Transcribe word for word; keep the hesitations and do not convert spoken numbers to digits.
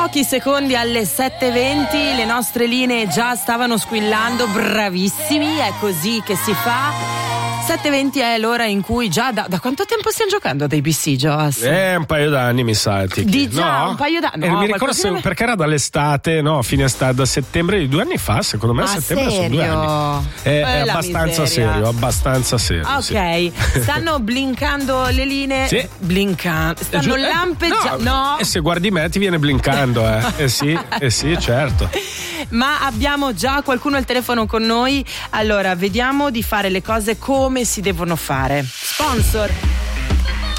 Pochi secondi alle sette e venti, le nostre linee già stavano squillando, bravissimi, è così che si fa. sette e venti è l'ora in cui già da, da quanto tempo stiamo giocando a dei P C, Joas? Eh, un paio d'anni mi sa. Di già, no? un paio d'anni. No, eh, mi ricordo se, me... perché era dall'estate, no, fine estate, da settembre di due anni fa, secondo me a settembre serio? sono due anni. È, eh, è abbastanza miseria. serio, abbastanza serio. Ok, sì. Stanno blinkando le linee. Sì. Blinkando. Stanno Eh, lampeggiando. No, no. E se guardi me ti viene blinkando, eh. Eh sì, eh sì, certo. Ma abbiamo già qualcuno al telefono con noi. Allora, vediamo di fare le cose come si devono fare. Sponsor.